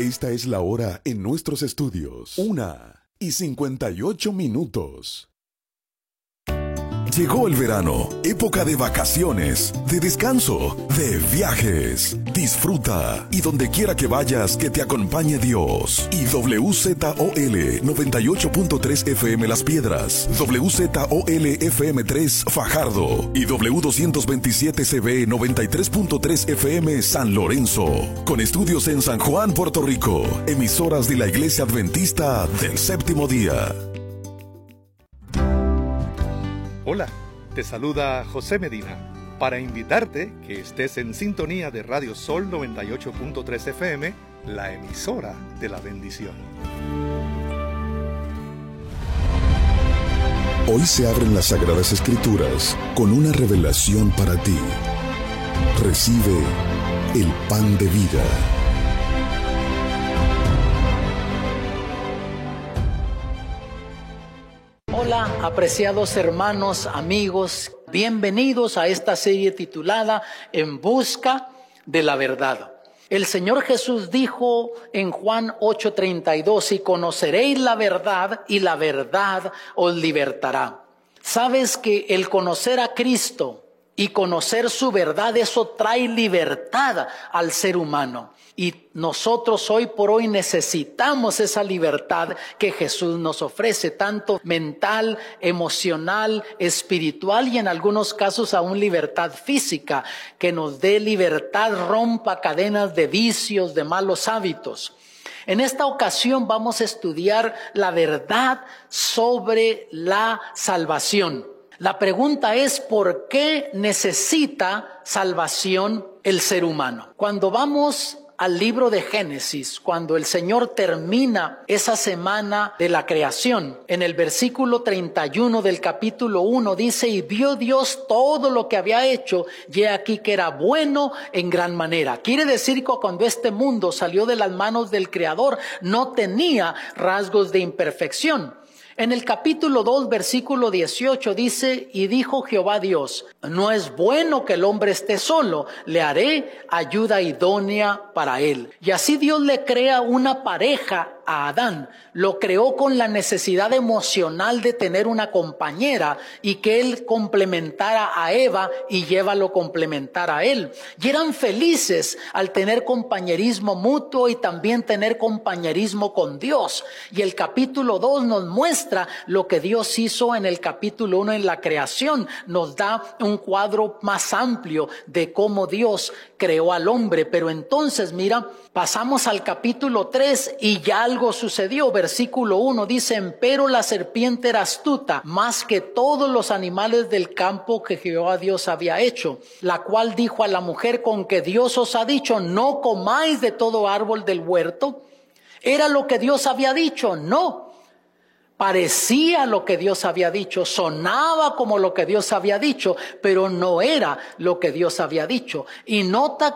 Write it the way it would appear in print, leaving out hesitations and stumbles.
Esta es la hora en nuestros estudios. 1:58. Llegó el verano, época de vacaciones, de descanso, de viajes. Disfruta y donde quiera que vayas, que te acompañe Dios. Y WZOL 98.3 FM Las Piedras, WZOL FM 3 Fajardo y W227 CB 93.3 FM San Lorenzo. Con estudios en San Juan, Puerto Rico. Emisoras de la Iglesia Adventista del Séptimo Día. Hola, te saluda José Medina para invitarte que estés en sintonía de Radio Sol 98.3 FM, la emisora de la bendición. Hoy se abren las Sagradas Escrituras con una revelación para ti. Recibe el pan de vida. Hola, apreciados hermanos, amigos, bienvenidos a esta serie titulada En busca de la verdad. El Señor Jesús dijo en Juan 8:32, y conoceréis la verdad y la verdad os libertará. ¿Sabes que el conocer a Cristo y conocer su verdad, eso trae libertad al ser humano? Y nosotros hoy por hoy necesitamos esa libertad que Jesús nos ofrece, tanto mental, emocional, espiritual y en algunos casos aún libertad física, que nos dé libertad, rompa cadenas de vicios, de malos hábitos. En esta ocasión vamos a estudiar la verdad sobre la salvación. La pregunta es, ¿por qué necesita salvación el ser humano? Cuando vamos al libro de Génesis, cuando el Señor termina esa semana de la creación, en el versículo 31 del capítulo 1 dice, y vio Dios todo lo que había hecho, y he aquí que era bueno en gran manera. Quiere decir que cuando este mundo salió de las manos del Creador, no tenía rasgos de imperfección. En el capítulo 2, versículo 18 dice, y dijo Jehová Dios, no es bueno que el hombre esté solo, le haré ayuda idónea para él. Y así Dios le crea una pareja a Adán. Lo creó con la necesidad emocional de tener una compañera y que él complementara a Eva y Eva lo complementara a él. Y eran felices al tener compañerismo mutuo y también tener compañerismo con Dios. Y el capítulo 2 nos muestra lo que Dios hizo en el capítulo 1 en la creación. Nos da un cuadro más amplio de cómo Dios creó al hombre. Pero entonces, mira, pasamos al capítulo 3 y ya algo sucedió. Versículo 1 dice, empero la serpiente era astuta, más que todos los animales del campo que Jehová Dios había hecho, la cual dijo a la mujer, con que Dios os ha dicho, no comáis de todo árbol del huerto. ¿Era lo que Dios había dicho? No. Parecía lo que Dios había dicho, sonaba como lo que Dios había dicho, pero no era lo que Dios había dicho. Y nota